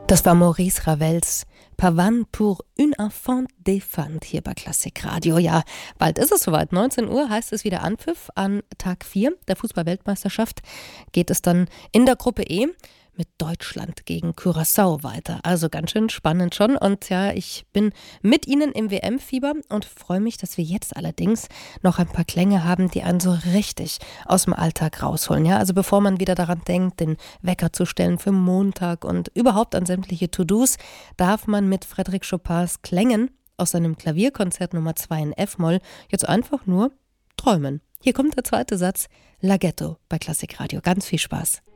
Das war Maurice Ravels Pavane pour une enfant des Fans hier bei Klassik Radio. Ja, bald ist es soweit. 19 Uhr heißt es wieder Anpfiff an Tag 4 der Fußball-Weltmeisterschaft. Geht es dann in der Gruppe E mit Deutschland gegen Curaçao weiter. Also ganz schön spannend schon. Und ja, ich bin mit Ihnen im WM-Fieber und freue mich, dass wir jetzt allerdings noch ein paar Klänge haben, die einen so richtig aus dem Alltag rausholen. Ja, also bevor man wieder daran denkt, den Wecker zu stellen für Montag und überhaupt an sämtliche To-Dos, darf man mit Frédéric Chopins Klängen aus seinem Klavierkonzert Nummer 2 in F-Moll jetzt einfach nur träumen. Hier kommt der zweite Satz, Laghetto bei Klassik Radio. Ganz viel Spaß.